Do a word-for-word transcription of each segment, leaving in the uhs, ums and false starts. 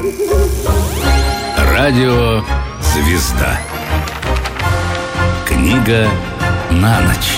Радио «Звезда». Книга на ночь.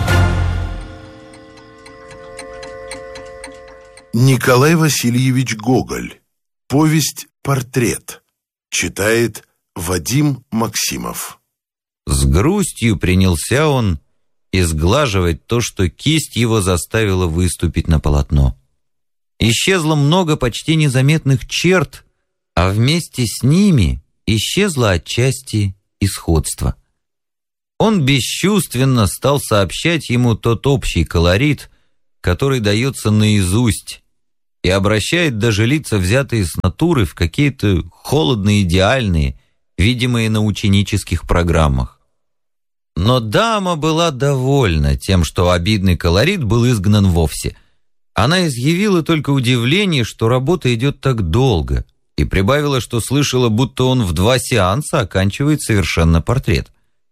Николай Васильевич Гоголь. Повесть «Портрет». Читает Вадим Максимов. С грустью принялся он изглаживать то, что кисть его заставила выступить на полотно. Исчезло много почти незаметных черт, а вместе с ними исчезло отчасти и сходство. Он бесчувственно стал сообщать ему тот общий колорит, который дается наизусть, и обращает даже лица, взятые с натуры, в какие-то холодно-идеальные, видимые на ученических программах. Но дама была довольна тем, что обидный колорит был изгнан вовсе. Она изъявила только удивление, что работа идет так долго, и прибавила, что слышала, будто он в два сеанса оканчивает совершенно портрет.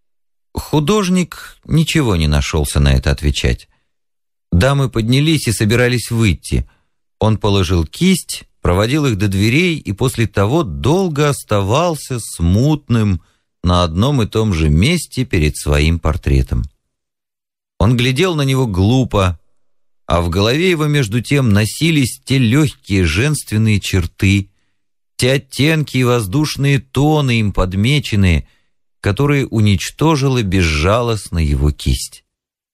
Художник ничего не нашелся на это отвечать. Дамы поднялись и собирались выйти. Он положил кисть, проводил их до дверей и после того долго оставался смутным на одном и том же месте перед своим портретом. Он глядел на него глупо, а в голове его между тем носились те легкие женственные черты, те оттенки и воздушные тоны, им подмеченные, которые уничтожила безжалостно его кисть.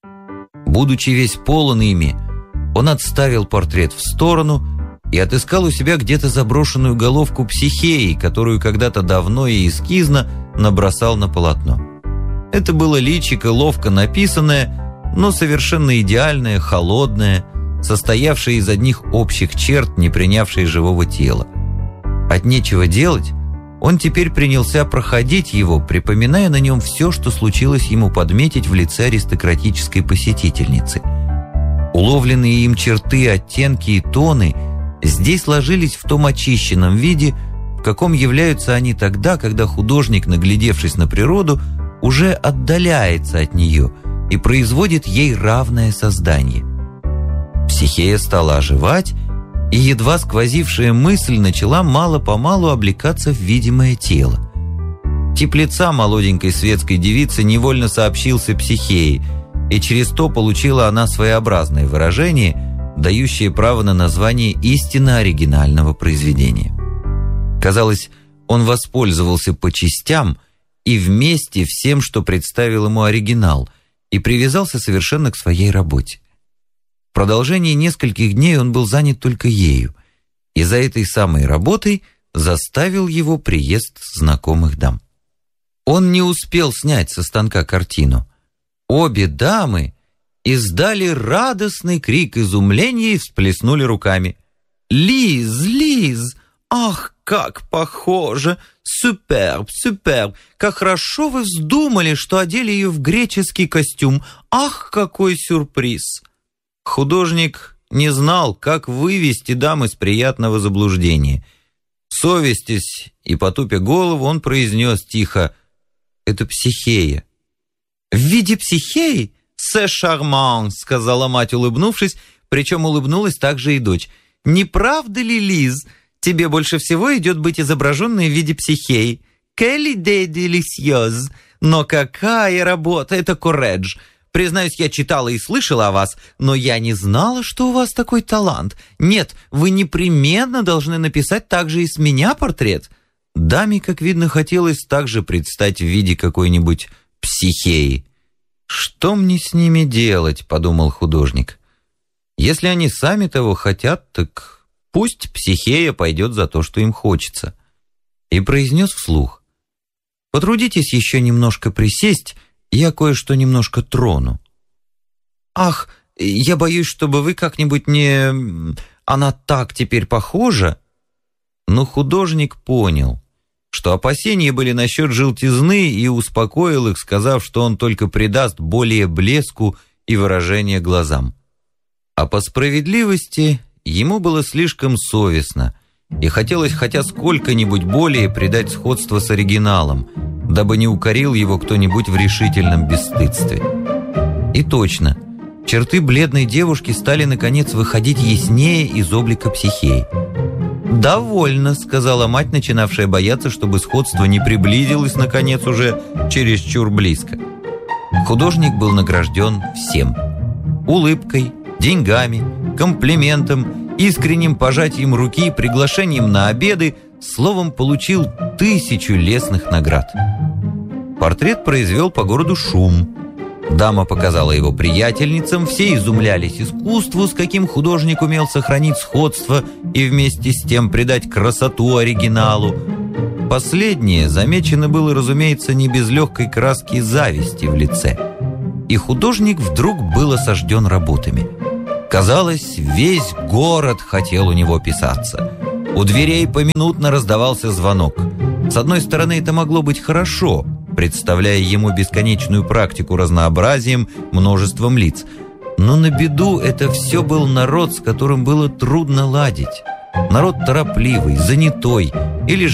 Будучи весь полон ими, он отставил портрет в сторону и отыскал у себя где-то заброшенную головку Психеи, которую когда-то давно и эскизно набросал на полотно. Это было личико, ловко написанное, но совершенно идеальное, холодное, состоявшее из одних общих черт, не принявшее живого тела. От нечего делать, он теперь принялся проходить его, припоминая на нем все, что случилось ему подметить в лице аристократической посетительницы. Уловленные им черты, оттенки и тоны здесь ложились в том очищенном виде, в каком являются они тогда, когда художник, наглядевшись на природу, уже отдаляется от нее и производит ей равное создание. Психея стала оживать, и едва сквозившая мысль начала мало-помалу облекаться в видимое тело. Тип лица молоденькой светской девицы невольно сообщился Психее, и через то получила она своеобразное выражение, дающее право на название истинно оригинального произведения. Казалось, он воспользовался по частям и вместе всем, что представил ему оригинал, и привязался совершенно к своей работе. В продолжении нескольких дней он был занят только ею, и за этой самой работой заставил его приезд знакомых дам. Он не успел снять со станка картину. Обе дамы издали радостный крик изумления и всплеснули руками. «Лиз, Лиз! Ах, как похоже! Суперб, суперб! Как хорошо вы вздумали, что одели ее в греческий костюм! Ах, какой сюрприз!» Художник не знал, как вывести дам из приятного заблуждения. Совестясь и потупя голову, он произнес тихо: «Это Психея». «В виде Психеи? Се шарман», — сказала мать, улыбнувшись, причем улыбнулась также и дочь. «Не правда ли, Лиз, тебе больше всего идет быть изображенной в виде Психеи? Quelle idée délicieuse! Но какая работа! Это коредж! Признаюсь, я читала и слышала о вас, но я не знала, что у вас такой талант. Нет, вы непременно должны написать также и с меня портрет». Даме, как видно, хотелось также предстать в виде какой-нибудь Психеи. «Что мне с ними делать?» — подумал художник. «Если они сами того хотят, так пусть Психея пойдет за то, что им хочется». И произнес вслух: «Потрудитесь еще немножко присесть, я кое-что немножко трону». «Ах, я боюсь, чтобы вы как-нибудь не... Она так теперь похожа». Но художник понял, что опасения были насчет желтизны, и успокоил их, сказав, что он только придаст более блеску и выражения глазам. А по справедливости ему было слишком совестно, и хотелось хотя сколько-нибудь более придать сходство с оригиналом, дабы не укорил его кто-нибудь в решительном бесстыдстве. И точно, черты бледной девушки стали наконец выходить яснее из облика Психеи. «Довольно», — сказала мать, начинавшая бояться, чтобы сходство не приблизилось, наконец, уже чересчур близко. Художник был награжден всем: улыбкой, деньгами, комплиментом, искренним пожатием руки, приглашением на обеды, словом, получил тысячу лестных наград. Портрет произвел по городу шум. Дама показала его приятельницам, все изумлялись искусству, с каким художник умел сохранить сходство и вместе с тем придать красоту оригиналу. Последнее замечено было, разумеется, не без легкой краски зависти в лице. И художник вдруг был осажден работами. Казалось, весь город хотел у него писаться. У дверей поминутно раздавался звонок. С одной стороны, это могло быть хорошо, представляя ему бесконечную практику разнообразием, множеством лиц. Но на беду это все был народ, с которым было трудно ладить. Народ торопливый, занятой или